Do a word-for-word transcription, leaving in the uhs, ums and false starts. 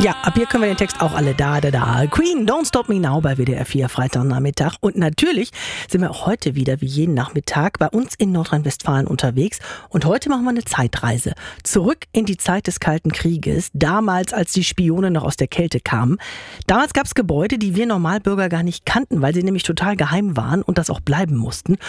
Ja, ab hier können wir den Text auch alle da, da, da. Queen, Don't Stop Me Now bei W D R vier Freitagnachmittag. Und natürlich sind wir auch heute wieder wie jeden Nachmittag bei uns in Nordrhein-Westfalen unterwegs. Und heute machen wir eine Zeitreise. Zurück in die Zeit des Kalten Krieges. Damals, als die Spione noch aus der Kälte kamen. Damals gab es Gebäude, die wir Normalbürger gar nicht kannten, weil sie nämlich total geheim waren und das auch bleiben mussten.